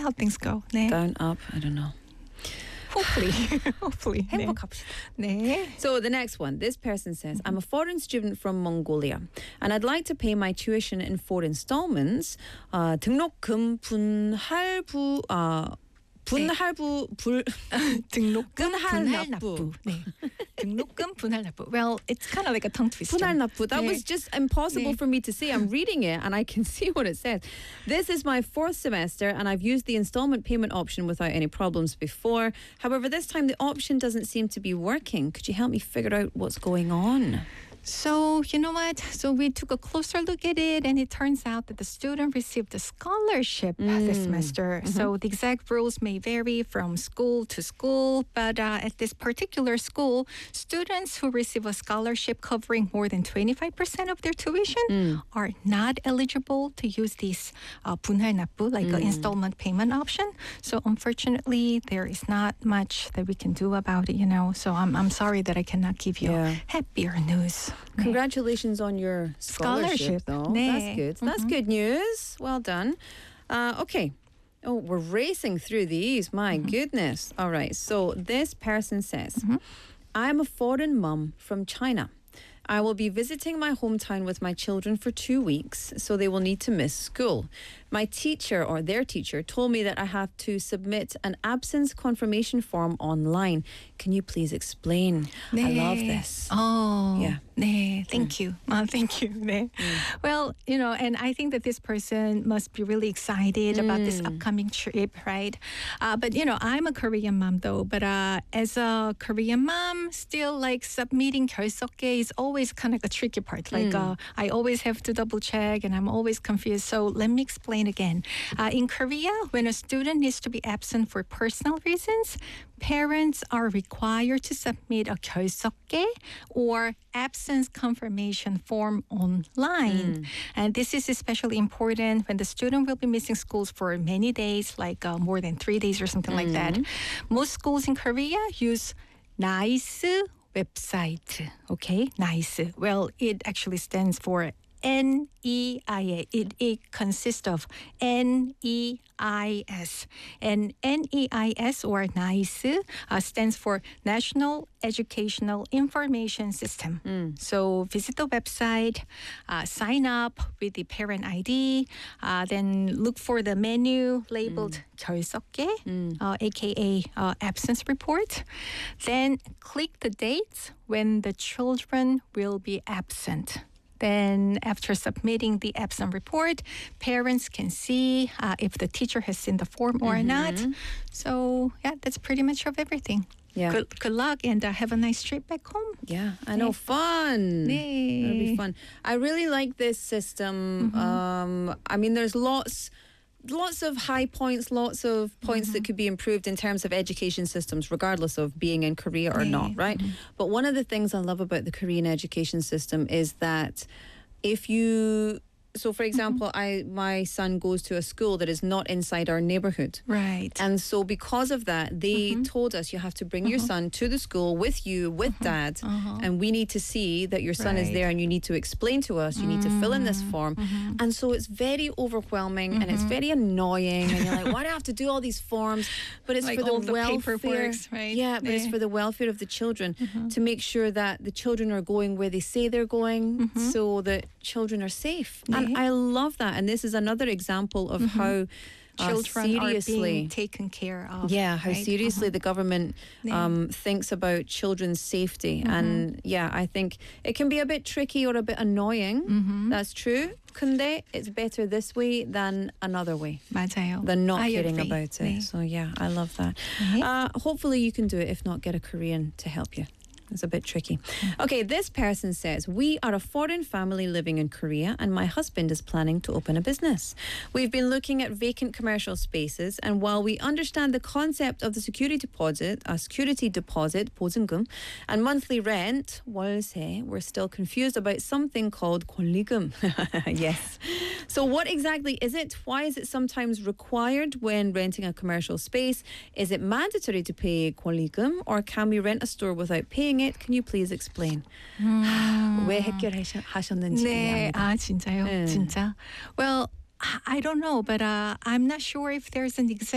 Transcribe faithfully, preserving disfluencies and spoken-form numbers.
how things go. 네. Down, up, I don't know. Hopefully. Hopefully. 네. 행복합시다. 네. So the next one, this person says, I'm a foreign student from Mongolia and I'd like to pay my tuition in four installments. Uh, 등록금 분할부, uh, 분할부, 불, 등록금 분할 분할 납부. 납부. 네. 등록금 분할 납부. Well, it's kind of like a tongue twister. 분할 납부. That 네. was just impossible 네. for me to say. I'm reading it and I can see what it says. This is my fourth semester and I've used the installment payment option without any problems before. However, this time the option doesn't seem to be working. Could you help me figure out what's going on? So, you know what? So we took a closer look at it, and it turns out that the student received a scholarship Mm. this semester. Mm-hmm. So the exact rules may vary from school to school, but uh, at this particular school, students who receive a scholarship covering more than twenty-five percent of their tuition Mm. are not eligible to use this uh, 분할 납부, like an Mm. installment payment option. So unfortunately, there is not much that we can do about it, you know. So I'm, I'm sorry that I cannot give you Yeah. happier news. Congratulations on your scholarship, Scholarship. though. 네. That's good. That's Mhm. good news. Well done. Uh, okay. Oh, we're racing through these. My goodness. All right. So this person says, I'm a foreign mum from China. I will be visiting my hometown with my children for two weeks, so they will need to miss school. My teacher or their teacher told me that I have to submit an absence confirmation form online. Can you please explain? I love 네. this. Oh, Yeah. 네, thank you. Uh, thank you. 네. Well, you know, and I think that this person must be really excited about this upcoming trip, right? Uh, but, you know, I'm a Korean mom, though. But uh, as a Korean mom, still, like, submitting 결석계 is always kind of a tricky part. Like, uh, I always have to double check, and I'm always confused. So let me explain again. Uh, in Korea, when a student needs to be absent for personal reasons, parents are required to submit a 결석계 or absence confirmation form online. And this is especially important when the student will be missing schools for many days, like uh, more than three days or something like that. Most schools in Korea use NICE website. Okay, NICE. Well, it actually stands for N E I A. It, it consists of N E I S. And N E I S or NICE uh, stands for National Educational Information System. So visit the website, uh, sign up with the parent I D, uh, then look for the menu labeled 결석계, uh, aka uh, absence report. Then click the dates when the children will be absent. Then after submitting the absent report, parents can see uh, if the teacher has seen the form or not. So yeah, that's pretty much of everything. Yeah. Good, good luck and uh, have a nice trip back home. Yeah, I know. Fun. 네. It'll be fun. I really like this system. Um, I mean, there's lots, lots of high points, lots of points that could be improved in terms of education systems, regardless of being in Korea or 네. not, right? But one of the things I love about the Korean education system is that if you so for example, I my son goes to a school that is not inside our neighborhood. Right. And so because of that, they told us you have to bring your son to the school with you, with dad, and we need to see that your son is Right. there and you need to explain to us, you need to fill in this form. And so it's very overwhelming and it's very annoying and you're like, why do I have to do all these forms? But it's Like for the all the welfare. paperworks, right? Yeah, but it's 네. for the welfare of the children to make sure that the children are going where they say they're going so that children are safe. And 네. I love that. And this is another example of how uh, Children seriously are being taken care of. yeah, how right? seriously the government 네. um, thinks about children's safety. And yeah, I think it can be a bit tricky or a bit annoying. That's true. 근데 it's better this way than another way. 맞아요. Than not I caring agree. about it. 네. So yeah, I love that. 네. Uh, hopefully you can do it. If not, get a Korean to help you. It's a bit tricky. Okay, this person says, we are a foreign family living in Korea and my husband is planning to open a business. We've been looking at vacant commercial spaces and while we understand the concept of the security deposit, a security deposit, 보증금, and monthly rent, 월세, we're still confused about something called 권리금. Yes. So what exactly is it? Why is it sometimes required when renting a commercial space? Is it mandatory to pay 권리금 or can we rent a store without paying it? Can you please explain? 왜 해결하셨는지. 네, 아 진짜요? 네. 진짜. Well, I don't know, but uh, I'm not sure if there's an exact